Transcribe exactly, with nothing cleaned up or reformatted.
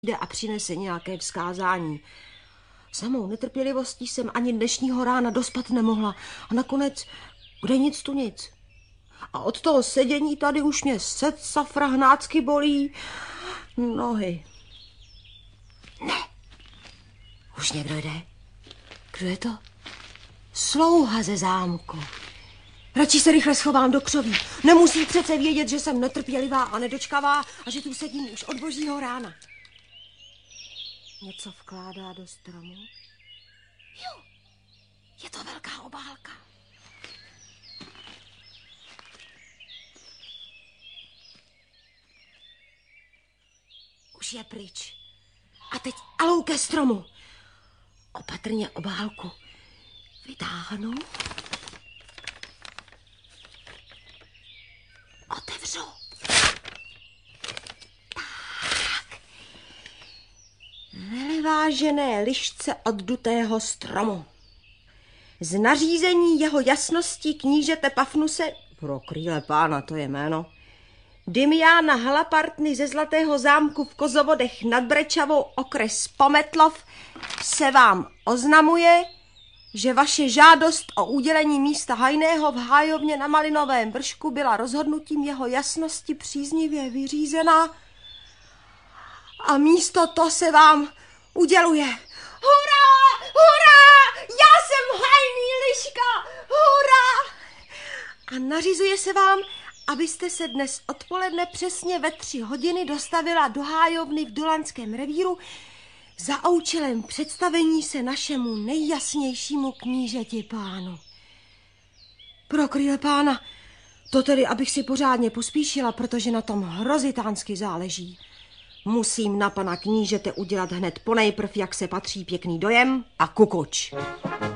jde a přinese nějaké vzkázání. Samou netrpělivostí jsem ani dnešního rána dospat nemohla a nakonec kde nic tu nic. A od toho sedění tady už mě set safra hnácky bolí nohy. Ne, už někdo jde. Kdo je to? Slouha ze zámku. Radši se rychle schovám do křoví. Nemusí přece vědět, že jsem netrpělivá a nedočkavá a že tu sedím už od božího rána. Něco vkládá do stromu. Jo, je to velká obálka. Už je pryč. A teď alou ke stromu. Opatrně obálku vytáhnu. Otevřu. Tak. Velivážené lišce od dutého stromu. Z nařízení jeho jasnosti knížete Pafnuse, pro krýle pána to je jméno, Dymiána Halapartny ze Zlatého zámku v Kozovodech nad Brečavou, okres Pometlov, se vám oznamuje, že vaše žádost o udělení místa hajného v hájovně na Malinovém vršku byla rozhodnutím jeho jasnosti příznivě vyřízená a místo to se vám uděluje. Hurá, hurá, já jsem hajný liška, hurá! A nařizuje se vám, abyste se dnes odpoledne přesně ve tři hodiny dostavila do hájovny v Dulanském revíru za účelem představení se našemu nejjasnějšímu knížeti pánu. Pro krýle pána, to tedy, abych si pořádně pospíšila, protože na tom hrozitánsky záleží. Musím na pana knížete udělat hned ponejprv, jak se patří, pěkný dojem a kukuč.